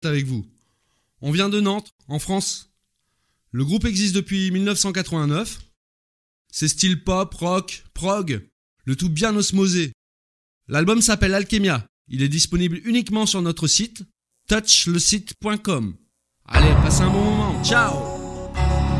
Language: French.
avec vous. On vient de Nantes, en France. Le groupe existe depuis 1989. C'est style pop, rock, prog, le tout bien osmosé. L'album s'appelle Alchemia. Il est disponible uniquement sur notre site touchlesite.com. Allez, passez un bon moment. Ciao!